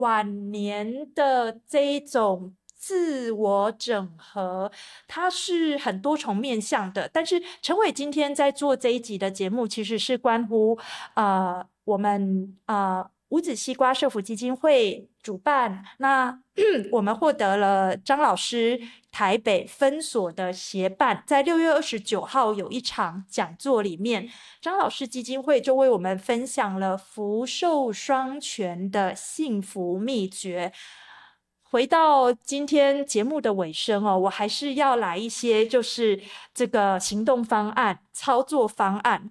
晚年的这一种自我整合，它是很多重面向的。但是陈伟今天在做这一集的节目，其实是关乎我们五子西瓜社福基金会主办，那我们获得了张老师台北分所的协办，在6月29号有一场讲座里面，张老师基金会就为我们分享了福寿双全的幸福秘诀。回到今天节目的尾声哦，我还是要来一些就是这个行动方案、操作方案。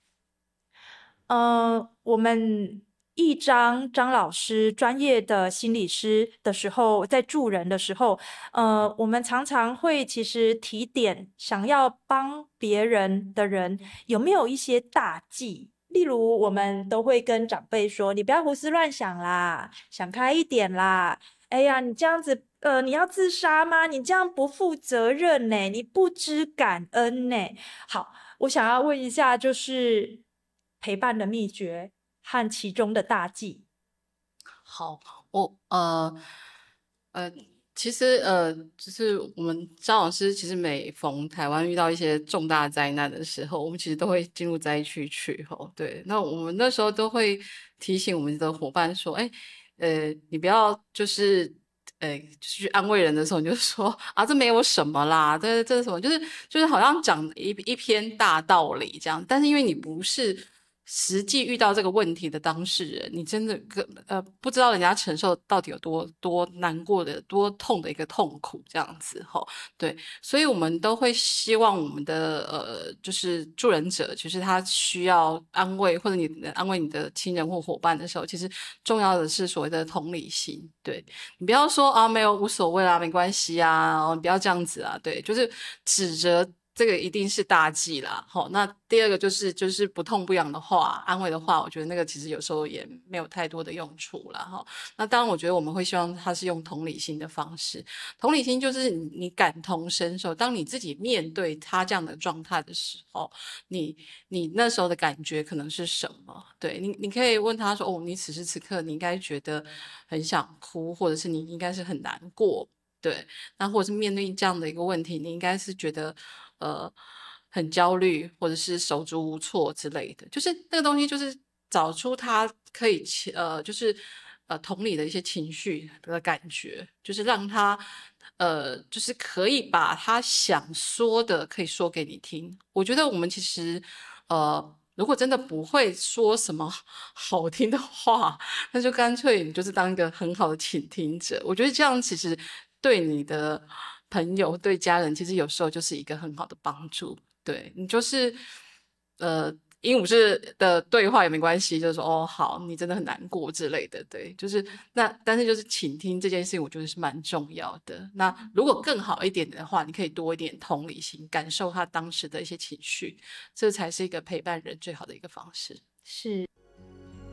我们张老师专业的心理师的时候，在助人的时候，我们常常会其实提点想要帮别人的人有没有一些大忌。例如，我们都会跟长辈说：“你不要胡思乱想啦，想开一点啦。哎呀，你这样子，你要自杀吗？你这样不负责任呢，你不知感恩呢。”好，我想要问一下，就是陪伴的秘诀和其中的大忌。 好，我呃，其实就是我们张老师，其实每逢台湾遇到一些重大灾难的时候，我们其实都会进入灾区去吼。对，那我们那时候都会提醒我们的伙伴说，哎，你不要就是去安慰人的时候，你就说啊，这没有什么啦，这是什么，就是好像讲一篇大道理这样，但是因为你不是实际遇到这个问题的当事人，你真的不知道人家承受到底有多难过的、多痛的一个痛苦这样子吼。对，所以我们都会希望我们的就是助人者，就是他需要安慰或者你安慰你的亲人或伙伴的时候，其实重要的是所谓的同理心。对，你不要说啊没有无所谓啦，没关系啊，你不要这样子啊，对，就是指责。这个一定是大忌啦，好，那第二个就是不痛不痒的话，安慰的话，我觉得那个其实有时候也没有太多的用处啦。哈。那当然，我觉得我们会希望他是用同理心的方式，同理心就是你感同身受，当你自己面对他这样的状态的时候，你那时候的感觉可能是什么？对你可以问他说，哦，你此时此刻你应该觉得很想哭，或者是你应该是很难过。对，那或者是面对这样的一个问题，你应该是觉得很焦虑，或者是手足无措之类的。就是那个东西，就是找出他可以就是同理的一些情绪的感觉，就是让他就是可以把他想说的可以说给你听。我觉得我们其实如果真的不会说什么好听的话，那就干脆你就是当一个很好的倾听者。我觉得这样其实对你的朋友、对家人，其实有时候就是一个很好的帮助。对你就是鹦鹉式的对话也没关系，就是说哦好，你真的很难过之类的。对，就是那但是就是倾听这件事情，我觉得是蛮重要的。那如果更好一点的话，你可以多一点同理心，感受他当时的一些情绪，这才是一个陪伴人最好的一个方式。 是。